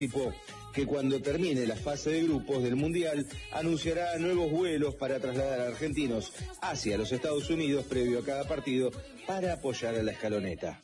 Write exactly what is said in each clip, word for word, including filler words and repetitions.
que cuando termine la fase de grupos del Mundial anunciará nuevos vuelos para trasladar a argentinos hacia los Estados Unidos previo a cada partido para apoyar a la escaloneta.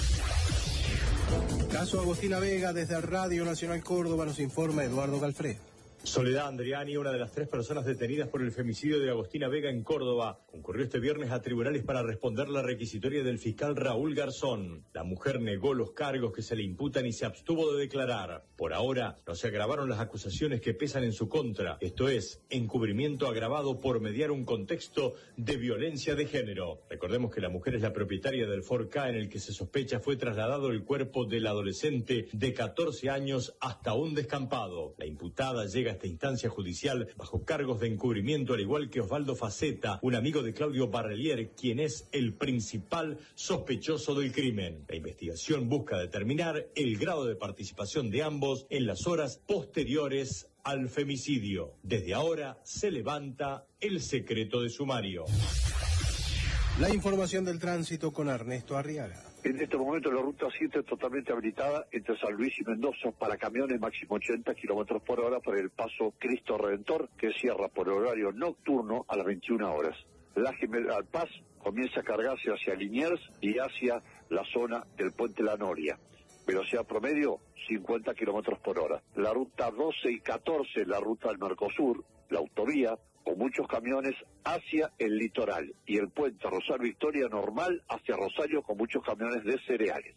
Caso Agostina Vega, desde Radio Nacional Córdoba nos informa Eduardo Galfré. Soledad Andriani, una de las tres personas detenidas por el femicidio de Agostina Vega en Córdoba, concurrió este viernes a tribunales para responder la requisitoria del fiscal Raúl Garzón. La mujer negó los cargos que se le imputan y se abstuvo de declarar. Por ahora, no se agravaron las acusaciones que pesan en su contra, esto es, encubrimiento agravado por mediar un contexto de violencia de género. Recordemos que la mujer es la propietaria del Ford Ka en el que se sospecha fue trasladado el cuerpo del adolescente de catorce años hasta un descampado. La imputada llega a esta instancia judicial bajo cargos de encubrimiento, al igual que Osvaldo Faceta, un amigo de Claudio Barrelier, quien es el principal sospechoso del crimen. La investigación busca determinar el grado de participación de ambos en las horas posteriores al femicidio. Desde ahora se levanta el secreto de sumario. La información del tránsito con Ernesto Arriaga. En este momento la ruta siete es totalmente habilitada entre San Luis y Mendoza para camiones máximo ochenta kilómetros por hora por el paso Cristo Redentor, que cierra por horario nocturno a las veintiuna horas. La General Paz comienza a cargarse hacia Liniers y hacia la zona del Puente La Noria. Velocidad promedio cincuenta kilómetros por hora. La ruta doce y catorce, la ruta del Mercosur, la autovía, con muchos camiones hacia el litoral, y el puente Rosario Victoria normal hacia Rosario con muchos camiones de cereales.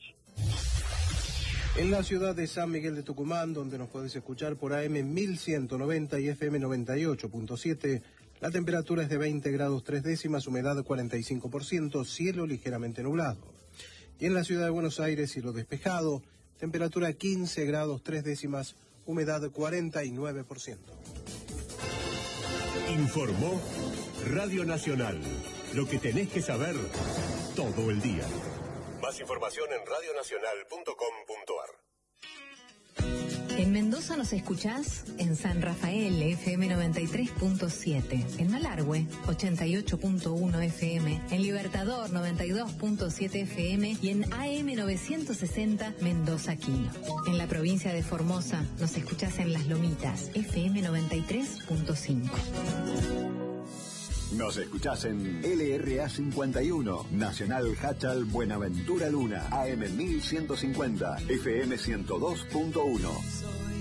En la ciudad de San Miguel de Tucumán, donde nos podés escuchar por A M mil ciento noventa y F M noventa y ocho punto siete, la temperatura es de veinte grados tres décimas, humedad cuarenta y cinco por ciento, cielo ligeramente nublado. Y en la ciudad de Buenos Aires, cielo despejado, temperatura quince grados tres décimas, humedad cuarenta y nueve por ciento. Informó Radio Nacional. Lo que tenés que saber todo el día. Más información en radio nacional punto com punto ar. En Mendoza nos escuchás en San Rafael, F M noventa y tres punto siete, en Malargüe, ochenta y ocho punto uno F M, en Libertador, noventa y dos punto siete F M y en A M novecientos sesenta Mendoza Quino. En la provincia de Formosa nos escuchás en Las Lomitas, F M noventa y tres punto cinco. Nos escuchás en L R A cincuenta y uno, Nacional Hachal Buenaventura Luna, A M mil ciento cincuenta, F M ciento dos punto uno.